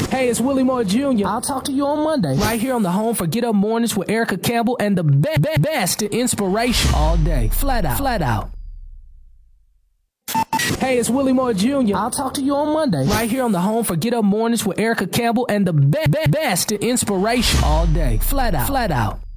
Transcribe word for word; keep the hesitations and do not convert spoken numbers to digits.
Hey, it's Willie Moore Junior I'll talk to you on Monday. Right here on the home for Get Up Mornings with Erica Campbell and the be- be- best in inspiration all day. Flat out. Flat out. Hey, it's Willie Moore Junior I'll talk to you on Monday. Right here on the home for Get Up Mornings with Erica Campbell and the be- be- best in inspiration all day. Flat out. Flat out.